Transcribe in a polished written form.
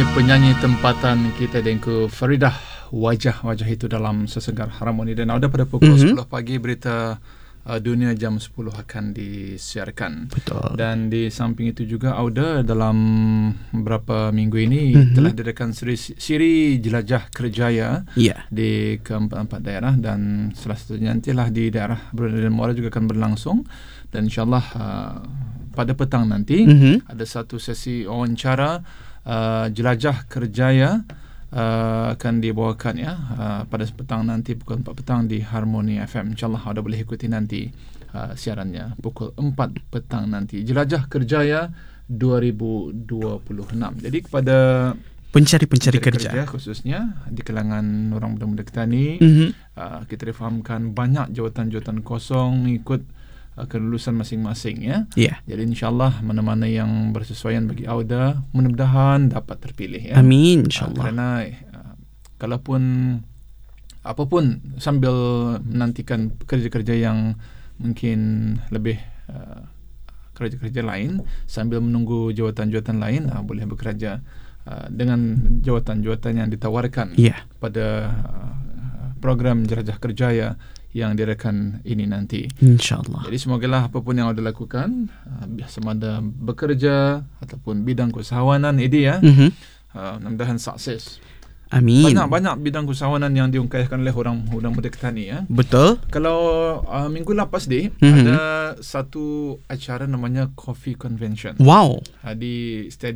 penyanyi tempatan kita Dengku Faridah, wajah-wajah itu dalam Sesegar Harmoni. Dan ada pada pukul 10 pagi berita dunia jam 10 akan disiarkan. Betul. Dan di samping itu juga Auda dalam beberapa minggu ini telah diadakan siri Jelajah Kerjaya di keempat-empat daerah, dan salah satunya nantilah di daerah Brunei dan Muara juga akan berlangsung. Dan insyaAllah pada petang nanti ada satu sesi wawancara Jelajah Kerjaya akan dibawakan pada petang nanti pukul 4 petang di Harmoni FM. InsyaAllah anda boleh ikuti nanti siarannya pukul 4 petang nanti. Jelajah Kerjaya 2026. Jadi kepada pencari kerja khususnya di kalangan orang muda-muda petani, kita difahamkan banyak jawatan-jawatan kosong mengikut kelulusan masing-masing Jadi insyaAllah mana-mana yang bersesuaian bagi Auda mudah-mudahan dapat terpilih Amin insyaAllah. Kerana kalaupun apapun sambil menantikan kerja-kerja yang mungkin lebih kerja-kerja lain, sambil menunggu jawatan-jawatan lain, boleh bekerja dengan jawatan-jawatan yang ditawarkan pada program Jelajah Kerjaya yang diadakan ini nanti, InsyaAllah. Jadi semogalah apapun yang anda lakukan, sama ada bekerja ataupun bidang keusahawanan ini mudah-mudahan sukses. Amin. Banyak bidang keusahawanan yang diungkapkan oleh orang muda petani Betul. Kalau minggu lepas ada satu acara namanya Coffee Convention Wow. di stadium